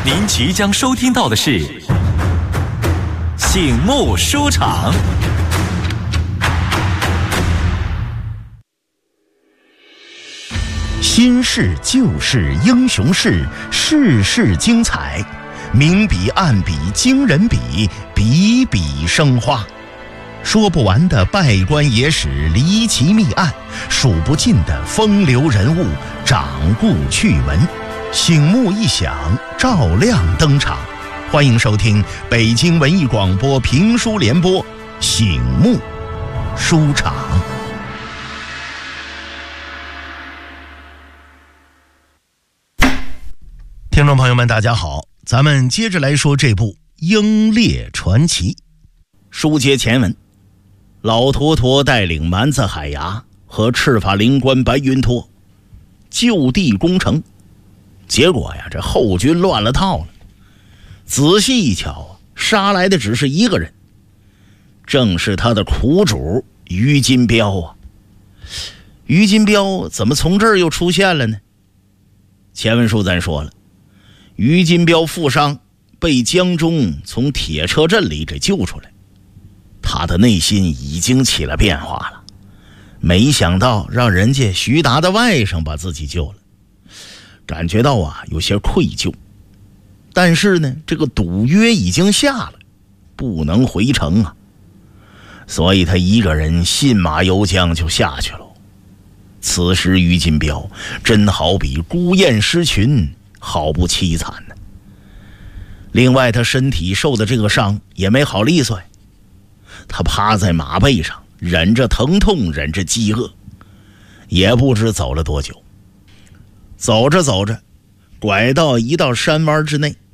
您即将收听到的是醒目书场。 新事旧事英雄事，事事精彩，明笔暗笔惊人笔，笔笔生花。说不完的拜官野史离奇密案，数不尽的风流人物掌故趣闻，醒目一响，照亮登场。欢迎收听北京文艺广播评书联播醒目书场。听众朋友们大家好，咱们接着来说这部《英烈传奇》。书接前文，老坨坨带领蛮子海牙和赤发灵官白云托就地攻城，结果呀，这后军乱了套了。仔细一瞧啊，杀来的只是一个人，正是他的苦主于金彪啊。于金彪怎么从这儿又出现了呢？前文书咱说了，于金彪负伤，被江忠从铁车阵里给救出来，他的内心已经起了变化了。没想到让人家徐达的外甥把自己救了，感觉到啊有些愧疚。但是呢，这个赌约已经下了，不能回城啊，所以他一个人信马由缰就下去了。此时于金彪真好比孤雁失群，好不凄惨呢。另外他身体受的这个伤也没好利索，他趴在马背上，忍着疼痛，忍着饥饿，也不知走了多久。走着走着，拐到一道山湾之内，